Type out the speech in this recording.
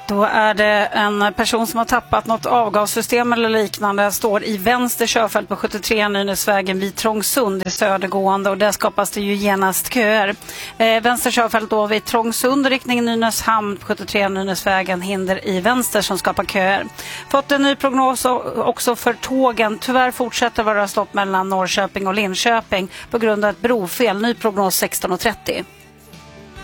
Då är det en person som har tappat något avgassystem eller liknande, står i vänster körfält på 73 Nynäsvägen vid Trångsund i södergående, och där skapas det ju genast köer. Vänster körfält då vid Trångsund, riktning Nynäshamn på 73 Nynäsvägen, hinder i vänster som skapar köer. Fått en ny prognos också för tågen. Tyvärr fortsätter vara stopp mellan Norrköping och Linköping på grund av ett brofel. Ny prognos 16:30.